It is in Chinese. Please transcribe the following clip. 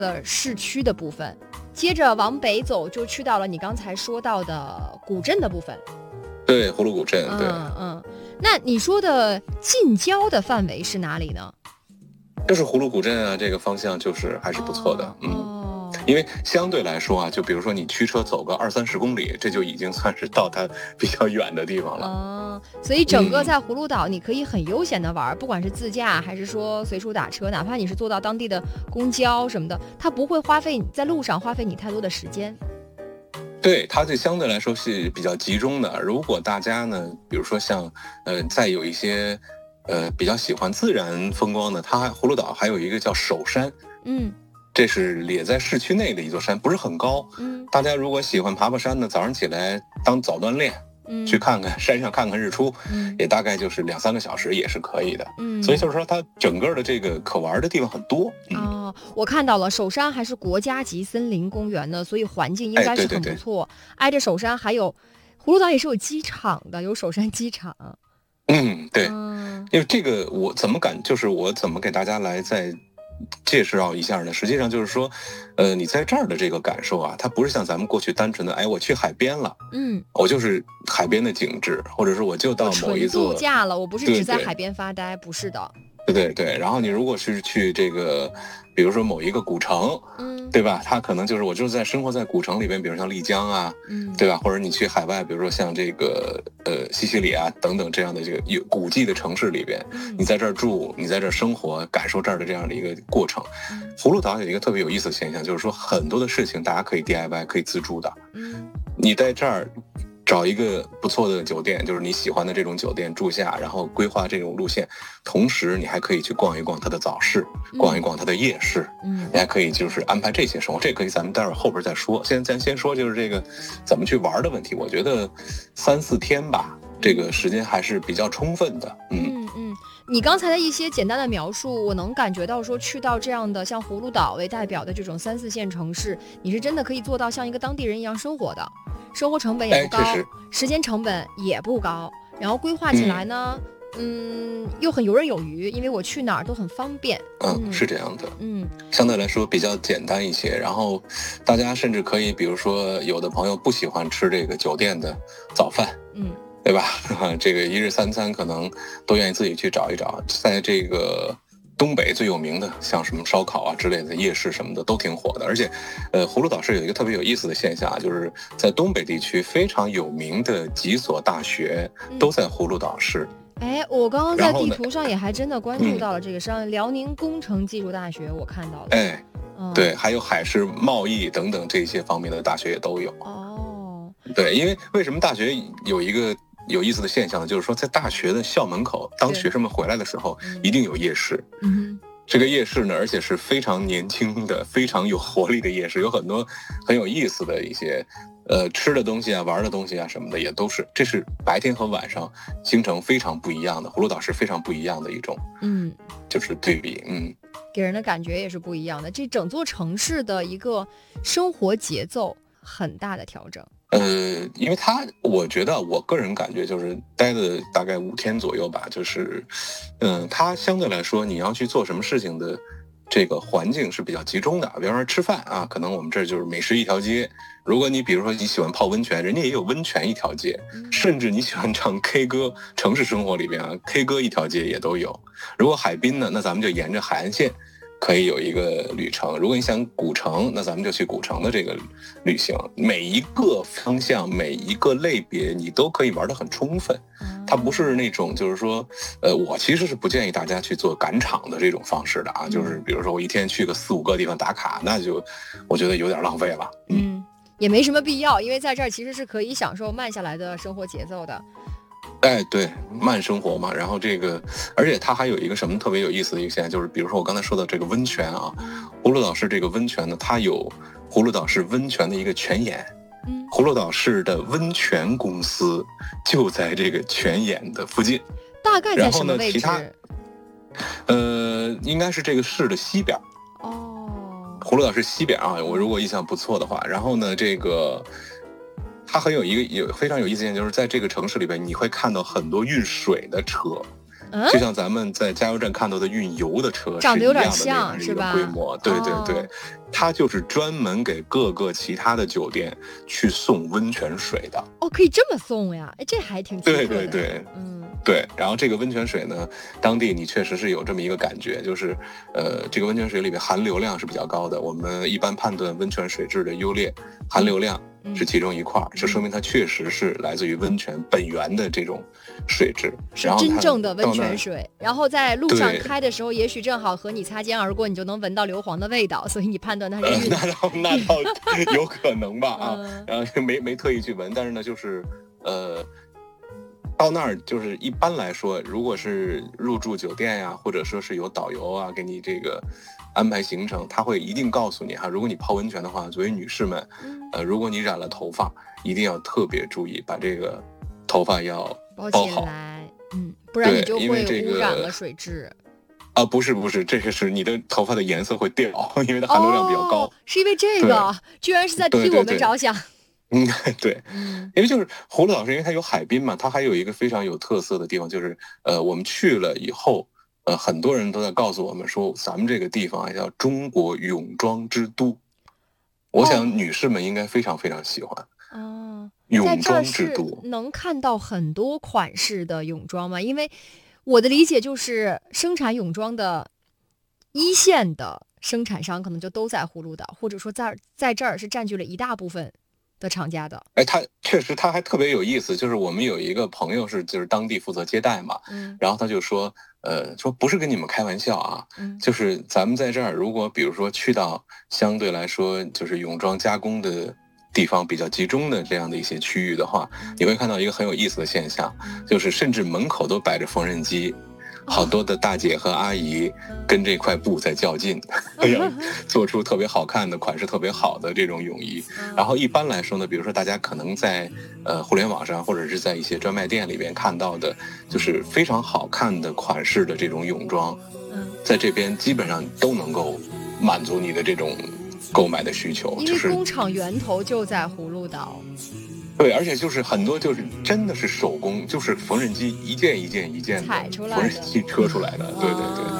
的市区的部分，接着往北走就去到了你刚才说到的古镇的部分。 对，葫芦古镇，对， 那你说的近郊的范围是哪里呢？ 就是葫芦古镇啊，这个方向就是还是不错的，因为相对来说啊，就比如说你驱车走个20-30公里，这就已经算是到它比较远的地方了。 所以整个在葫芦岛，你可以很悠闲的玩，不管是自驾还是说随处打车，哪怕你是坐到当地的公交什么的，它不会在路上花费你太多的时间。 对，它就相对来说是比较集中的。如果大家呢，比如说像再有一些比较喜欢自然风光的，它葫芦岛还有一个叫首山，这是也在市区内的一座山，不是很高。大家如果喜欢爬山呢，早上起来当早锻炼，去看看山上看看日出，也大概就是2-3个小时也是可以的。所以就是说它整个的这个可玩的地方很多。 我看到了，首山还是国家级森林公园的，所以环境应该是很不错。挨着首山还有葫芦岛也是有机场的，有首山机场。 对，因为这个我怎么给大家来再介绍一下呢？实际上就是说，你在这儿的这个感受啊，它不是像咱们过去单纯的，我去海边了，我就是海边的景致，或者是我就到某一座度假了，我不是只在海边发呆，不是的。 对，然后你如果是去这个，比如说某一个古城，对吧？它可能就是我就是生活在古城里边，比如像丽江啊，对吧？或者你去海外，比如说像这个西西里啊等等这样的这个有古迹的城市里边，你在这儿住，你在这儿生活，感受这儿的这样的一个过程。葫芦岛有一个特别有意思的现象，就是说很多的事情大家可以 DIY， 可以自助的。你在这儿找一个不错的酒店，就是你喜欢的这种酒店住下，然后规划这种路线，同时你还可以去逛一逛它的早市，逛一逛它的夜市，你还可以就是安排这些生活，这可以咱们待会儿后边再说。咱先说就是这个怎么去玩的问题，我觉得3-4天吧，这个时间还是比较充分的。 你刚才的一些简单的描述，我能感觉到说去到这样的像葫芦岛为代表的这种3-4线城市，你是真的可以做到像一个当地人一样生活的，生活成本也不高，时间成本也不高，然后规划起来呢，又很游刃有余，因为我去哪儿都很方便。 是这样的。相对来说比较简单一些，然后大家甚至可以，比如说有的朋友不喜欢吃这个酒店的早饭，对吧？这个一日3餐可能都愿意自己去找一找，在这个东北最有名的像什么烧烤啊之类的夜市什么的都挺火的。而且葫芦岛市有一个特别有意思的现象，就是在东北地区非常有名的几所大学都在葫芦岛市。 我刚刚在地图上也还真的关注到了这个，像辽宁工程技术大学我看到了。 对，还有海事贸易等等这些方面的大学也都有。对，因为什么大学有一个有意思的现象呢，就是说在大学的校门口，当学生们回来的时候，一定有夜市。这个夜市呢，而且是非常年轻的、非常有活力的夜市，有很多很有意思的一些吃的东西啊、玩的东西啊什么的，也都是。这是白天和晚上行程非常不一样的，葫芦岛是非常不一样的一种，就是对比， 给人的感觉也是不一样的。这整座城市的一个生活节奏很大的调整。 因为我觉得我个人感觉就是待了大概5天左右吧，就是，它相对来说你要去做什么事情的这个环境是比较集中的。比方说吃饭啊，可能我们这就是美食一条街。如果你比如说你喜欢泡温泉，人家也有温泉一条街，甚至你喜欢唱 K 歌，城市生活里边啊 K 歌一条街也都有。如果海滨呢，那咱们就沿着海岸线可以有一个旅程。如果你想古城，那咱们就去古城的这个旅行。每一个方向，每一个类别，你都可以玩得很充分。它不是那种就是说，我其实是不建议大家去做赶场的这种方式的啊。就是比如说我一天去个4-5个地方打卡，那就我觉得有点浪费了。 也没什么必要，因为在这儿其实是可以享受慢下来的生活节奏的。 对，慢生活嘛。然后这个，而且它还有一个什么特别有意思的一个现象，就是比如说我刚才说的这个温泉啊，葫芦岛市这个温泉呢，它有葫芦岛市温泉的一个泉眼。葫芦岛市的温泉公司就在这个泉眼的附近。 大概在什么位置？ 然后呢，应该是这个市的西边。葫芦岛市西边啊，我如果印象不错的话。然后呢，这个它有非常有意思的，就是在这个城市里边，你会看到很多运水的车， 就像咱们在加油站看到的运油的车长得有点像，是吧？规模，对对对，它就是专门给各个其他的酒店去送温泉水的。 哦，可以这么送呀？哎，这还挺奇特的。 对对对，对。然后这个温泉水呢，当地你确实是有这么一个感觉，就是这个温泉水里面含硫量是比较高的。我们一般判断温泉水质的优劣，含硫量是其中一块，这说明它确实是来自于温泉本源的这种水质， 是真正的温泉水。然后在路上开的时候，也许正好和你擦肩而过，你就能闻到硫磺的味道，所以你判断它是运的。 那倒有可能吧啊，然后没特意去闻，但是呢，就是到那儿就是一般来说，如果是入住酒店呀，或者说是有导游啊给你这个安排行程，他会一定告诉你哈，如果你泡温泉的话，作为女士们，如果你染了头发，一定要特别注意，把这个头发要包好， 不然你就会污染了水质。 不是，这个是你的头发的颜色会掉，因为它含硫量比较高。 是因为这个，居然是在替我们着想。 对，因为就是葫芦岛是因为它有海滨嘛，它还有一个非常有特色的地方，就是我们去了以后，很多人都在告诉我们说，咱们这个地方叫中国泳装之都。我想女士们应该非常非常喜欢。泳装之都能看到很多款式的泳装吗？因为我的理解就是生产泳装的一线的生产商可能就都在葫芦岛，或者说在这儿是占据了一大部分的厂家的。 它确实它还特别有意思，就是我们有一个朋友就是当地负责接待嘛，然后他就说不是跟你们开玩笑啊，就是咱们在这儿如果比如说去到相对来说就是泳装加工的地方比较集中的这样的一些区域的话，你会看到一个很有意思的现象，就是甚至门口都摆着缝纫机，好多的大姐和阿姨跟这块布在较劲，要做出特别好看的款式特别好的这种泳衣。然后一般来说呢，比如说大家可能在互联网上或者是在一些专卖店里边看到的，就是非常好看的款式的这种泳装，在这边基本上都能够满足你的这种购买的需求， 因为工厂源头就在葫芦岛。 对，而且就是很多就是真的是手工，就是缝纫机一件一件踩出来的，缝纫机车出来的，对对对。